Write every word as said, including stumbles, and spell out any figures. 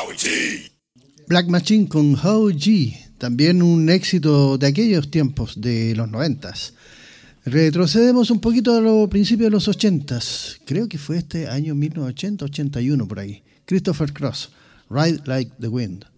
Black Machine con How G, también un éxito de aquellos tiempos de los noventas. Retrocedemos un poquito a los principios de los ochentas, creo que fue este año mil novecientos ochenta, ochenta y uno por ahí. Christopher Cross, Ride Like the Wind.